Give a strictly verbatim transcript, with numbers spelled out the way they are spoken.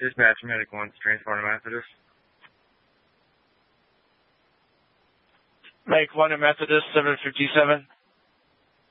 Dispatch Medic one, transport to Methodist. Medic one to Methodist, seven fifty-seven.